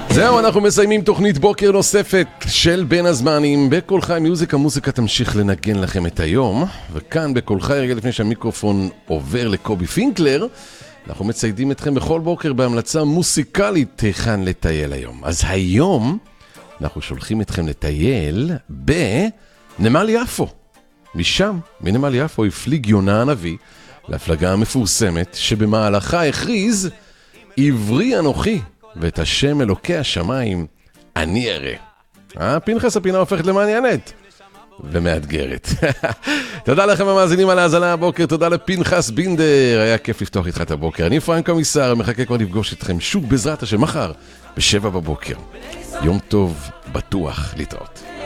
זהו, אנחנו מסיימים תוכנית בוקר נוספת של בין הזמנים. בכל חי מיוזיק, המוזיקה תמשיך לנגן לכם את היום. וכאן בכל חי, רגע לפני שהמיקרופון עובר לקובי פינקלר, אנחנו מציידים אתכם בכל בוקר בהמלצה מוסיקלית היכן לטייל היום. אז היום אנחנו שולחים אתכם לטייל בנמל יפו. משם, מנמל יפו, הפליג יונה הנביא להפלגה המפורסמת שבמהלכה הכריז עברי אנוכי ואת השם אלוקי השמיים אני אראה. פנחס, הפינה הופכת למעניינת ומאתגרת. תודה לכם המאזינים על ההאזנה הבוקר, תודה לפנחס בינדר, היה כיף לפתוח איתך את הבוקר. אני פרנק קומיסר, מחכה כבר לפגוש אתכם שוב בעזרת השם מחר ב7 בבוקר. יום טוב, בטוח, להתראות.